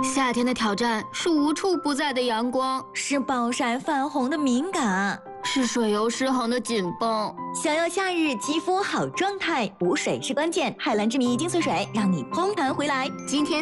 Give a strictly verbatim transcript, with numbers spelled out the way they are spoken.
夏天的挑战是无处不在的阳光， 是暴晒泛红的敏感， 是水油失衡的紧绷。 想要夏日肌肤好状态，补水是关键。海蓝之谜精粹水，让你嘭弹回来。 今天。